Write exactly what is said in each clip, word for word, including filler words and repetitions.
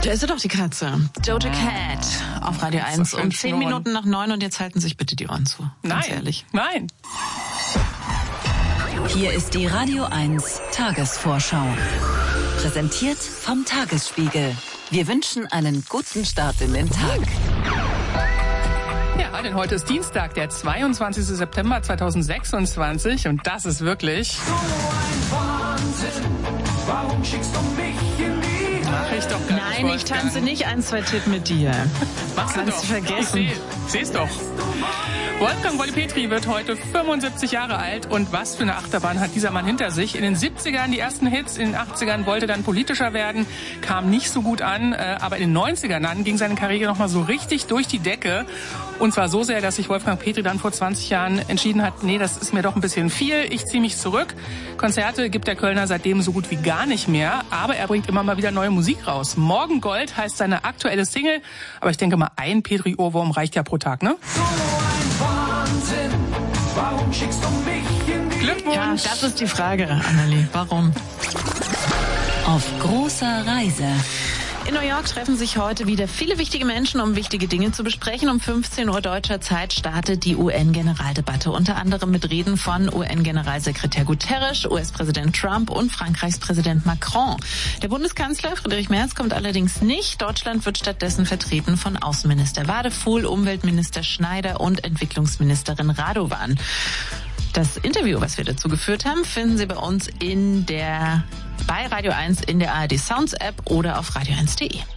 Da ist sie doch, die Katze. Doja Cat auf Radio eins um zehn Minuten nach neun und jetzt halten sich bitte die Ohren zu. Ganz Nein, ehrlich. nein. Hier ist die Radio eins Tagesvorschau. Präsentiert vom Tagesspiegel. Wir wünschen einen guten Start in den Tag. Ja, denn heute ist Dienstag, der zweiundzwanzigster September zweitausendsechsundzwanzig und das ist wirklich... So ein Wahnsinn, warum schickst du mich in die Mach ich doch gar Nein, nicht, ich tanze nicht ein, zwei Tipp mit dir. Machst du Kannst doch. du vergessen. Ich seh, seh's doch. Wolfgang Wolli Petri wird heute fünfundsiebzig Jahre alt und was für eine Achterbahn hat dieser Mann hinter sich. In den siebzigern die ersten Hits, in den achtzigern wollte dann politischer werden, kam nicht so gut an, aber in den neunzigern dann ging seine Karriere nochmal so richtig durch die Decke. Und zwar so sehr, dass sich Wolfgang Petri dann vor zwanzig Jahren entschieden hat, nee, das ist mir doch ein bisschen viel, ich ziehe mich zurück. Konzerte gibt der Kölner seitdem so gut wie gar nicht mehr, aber er bringt immer mal wieder neue Musik raus. Morgengold heißt seine aktuelle Single, aber ich denke mal, ein Petri-Ohrwurm reicht ja pro Tag, ne? So ein Wahnsinn, warum schickst du mich in die Glückwunsch! Ja, das ist die Frage, Annelie. Warum? Auf großer Reise. In New York treffen sich heute wieder viele wichtige Menschen, um wichtige Dinge zu besprechen. Um fünfzehn Uhr deutscher Zeit startet die U N-Generaldebatte. Unter anderem mit Reden von U N-Generalsekretär Guterres, U S-Präsident Trump und Frankreichs Präsident Macron. Der Bundeskanzler Friedrich Merz kommt allerdings nicht. Deutschland wird stattdessen vertreten von Außenminister Wadefuhl, Umweltminister Schneider und Entwicklungsministerin Radovan. Das Interview, was wir dazu geführt haben, finden Sie bei uns in der bei Radio eins in der A R D Sounds App oder auf radio eins punkt de.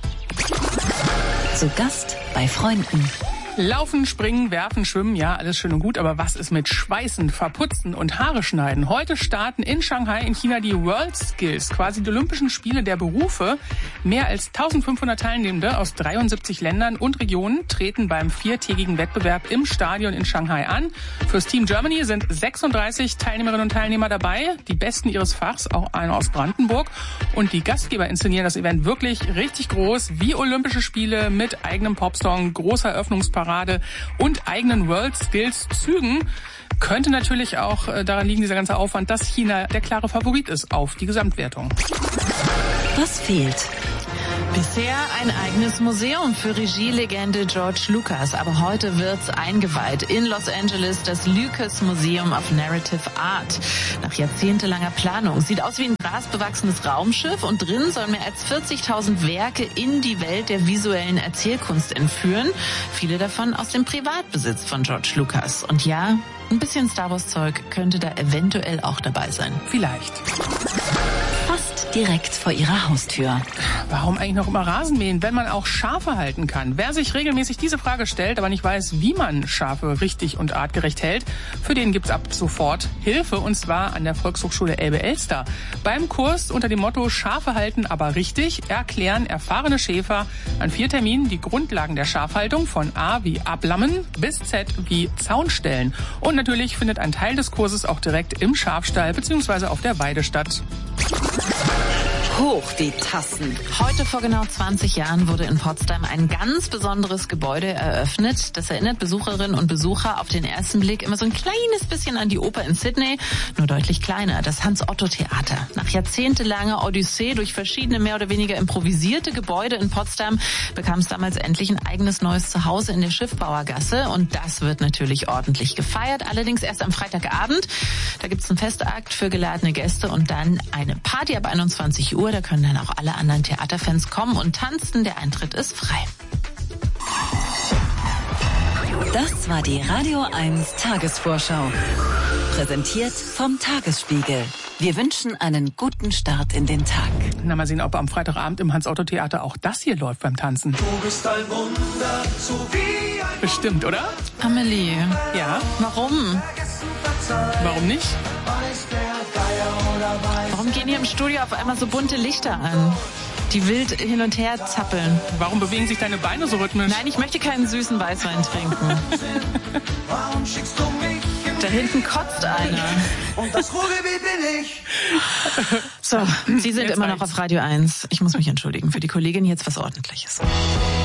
Zu Gast bei Freunden. Laufen, springen, werfen, schwimmen, ja, alles schön und gut, aber was ist mit Schweißen, Verputzen und Haare schneiden? Heute starten in Shanghai in China die World Skills, quasi die Olympischen Spiele der Berufe. Mehr als eintausendfünfhundert Teilnehmende aus dreiundsiebzig Ländern und Regionen treten beim viertägigen Wettbewerb im Stadion in Shanghai an. Fürs Team Germany sind sechsunddreißig Teilnehmerinnen und Teilnehmer dabei, die Besten ihres Fachs, auch einer aus Brandenburg. Und die Gastgeber inszenieren das Event wirklich richtig groß, wie Olympische Spiele mit eigenem Popsong, großer Eröffnungsparade und eigenen World Skills Zügen. Könnte natürlich auch daran liegen, dieser ganze Aufwand, dass China der klare Favorit ist auf die Gesamtwertung. Was fehlt? Bisher ein eigenes Museum für Regielegende George Lucas, aber heute wird's eingeweiht in Los Angeles, das Lucas Museum of Narrative Art. Nach jahrzehntelanger Planung. Sieht aus wie ein grasbewachsenes Raumschiff und drin sollen mehr als vierzigtausend Werke in die Welt der visuellen Erzählkunst entführen. Viele davon aus dem Privatbesitz von George Lucas. Und ja, ein bisschen Star Wars Zeug könnte da eventuell auch dabei sein. Vielleicht. Fast direkt vor ihrer Haustür. Warum eigentlich noch immer Rasen mähen, wenn man auch Schafe halten kann? Wer sich regelmäßig diese Frage stellt, aber nicht weiß, wie man Schafe richtig und artgerecht hält, für den gibt's ab sofort Hilfe, und zwar an der Volkshochschule Elbe-Elster. Beim Kurs unter dem Motto Schafe halten, aber richtig, erklären erfahrene Schäfer an vier Terminen die Grundlagen der Schafhaltung von A wie Ablammen bis Z wie Zaunstellen. Und natürlich findet ein Teil des Kurses auch direkt im Schafstall bzw. auf der Weide statt. Hoch die Tassen. Heute vor genau zwanzig Jahren wurde in Potsdam ein ganz besonderes Gebäude eröffnet. Das erinnert Besucherinnen und Besucher auf den ersten Blick immer so ein kleines bisschen an die Oper in Sydney, nur deutlich kleiner, das Hans-Otto-Theater. Nach jahrzehntelanger Odyssee durch verschiedene mehr oder weniger improvisierte Gebäude in Potsdam bekam es damals endlich ein eigenes neues Zuhause in der Schiffbauergasse, und das wird natürlich ordentlich gefeiert, allerdings erst am Freitagabend. Da gibt's einen Festakt für geladene Gäste und dann eine Party ab einundzwanzig Uhr. Da können dann auch alle anderen Theaterfans kommen und tanzen. Der Eintritt ist frei. Das war die Radio eins Tagesvorschau. Präsentiert vom Tagesspiegel. Wir wünschen einen guten Start in den Tag. Na, mal sehen, ob am Freitagabend im Hans-Otto-Theater auch das hier läuft beim Tanzen. Du bist ein Wunder, so wie ein Bestimmt, oder? Amelie, Ja. warum? Warum nicht? weiß der Geier oder weiß. Warum gehen hier im Studio auf einmal so bunte Lichter an, die wild hin und her zappeln? Warum bewegen sich deine Beine so rhythmisch? Nein, ich möchte keinen süßen Weißwein trinken. Warum schickst du mich in Da hinten kotzt einer. und das Ruhrgebiet bin ich? So, Sie sind Jetzt immer noch reicht's. auf Radio eins. Ich muss mich entschuldigen für die Kollegin, jetzt was Ordentliches.